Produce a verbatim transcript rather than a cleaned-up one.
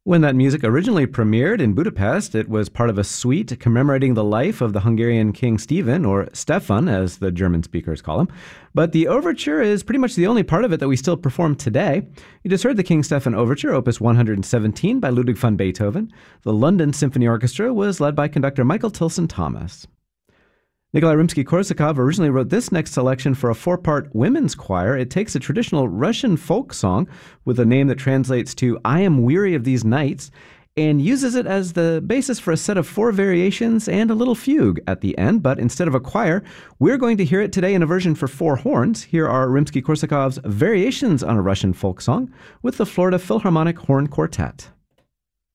When that music originally premiered in Budapest, it was part of a suite commemorating the life of the Hungarian King Stephen, or Stefan, as the German speakers call him. But the overture is pretty much the only part of it that we still perform today. You just heard the King Stefan Overture, Opus one hundred seventeen by Ludwig van Beethoven. The London Symphony Orchestra was led by conductor Michael Tilson Thomas. Nikolai Rimsky-Korsakov originally wrote this next selection for a four-part women's choir. It takes a traditional Russian folk song with a name that translates to "I am weary of these nights" and uses it as the basis for a set of four variations and a little fugue at the end. But instead of a choir, we're going to hear it today in a version for four horns. Here are Rimsky-Korsakov's variations on a Russian folk song with the Florida Philharmonic Horn Quartet.